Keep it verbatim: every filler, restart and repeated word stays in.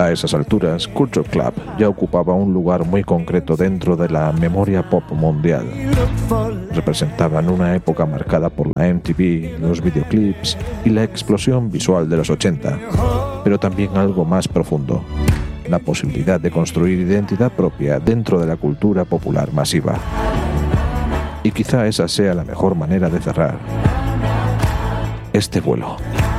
A esas alturas, Culture Club ya ocupaba un lugar muy concreto dentro de la memoria pop mundial. Representaban una época marcada por la M T V, los videoclips y la explosión visual de los ochenta, pero también algo más profundo: la posibilidad de construir identidad propia dentro de la cultura popular masiva. Y quizá esa sea la mejor manera de cerrar este vuelo.